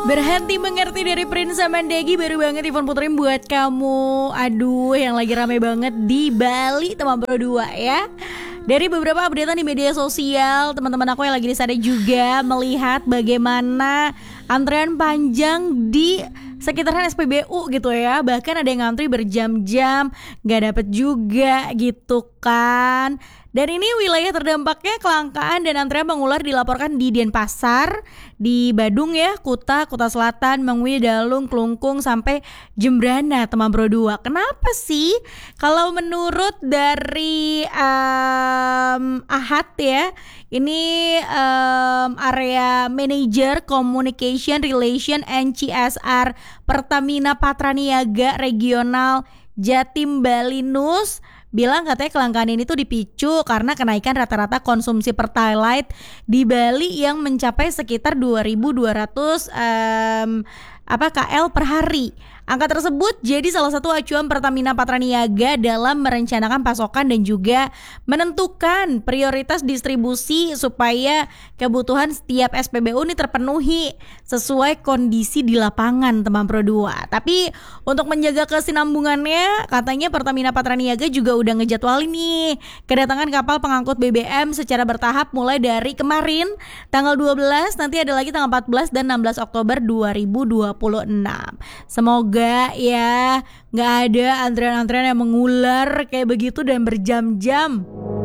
Berhenti mengerti dari Prince Mandegi baru banget Ivan puterin buat kamu. Aduh, yang lagi rame banget di Bali teman Pro 2 ya. Dari beberapa updatean di media sosial, teman-teman aku yang lagi di sana juga melihat bagaimana antrean panjang di sekitaran SPBU gitu ya. Bahkan ada yang ngantri berjam-jam gak dapet juga gitu kan. Dan ini wilayah terdampaknya kelangkaan dan antrean mengular dilaporkan di Denpasar, di Badung ya, Kuta Selatan, Mengwi, Dalung, Klungkung sampai Jembrana teman Pro 2. Kenapa sih? Kalau menurut dari Ahad ya, ini area Manager Communication Relation and CSR Pertamina Patraniaga Regional Jatim Balinus bilang katanya kelangkaan ini tuh dipicu karena kenaikan rata-rata konsumsi Pertalite di Bali yang mencapai sekitar 2.200 KL per hari. Angka tersebut jadi salah satu acuan Pertamina Patraniaga dalam merencanakan pasokan dan juga menentukan prioritas distribusi supaya kebutuhan setiap SPBU ini terpenuhi sesuai kondisi di lapangan teman Pro 2. Tapi untuk menjaga kesinambungannya katanya Pertamina Patraniaga juga udah ngejadwalin nih kedatangan kapal pengangkut BBM secara bertahap mulai dari kemarin tanggal 12, nanti ada lagi tanggal 14 dan 16 Oktober 2026. Semoga ya nggak ada antrean-antrean yang mengular kayak begitu dan berjam-jam.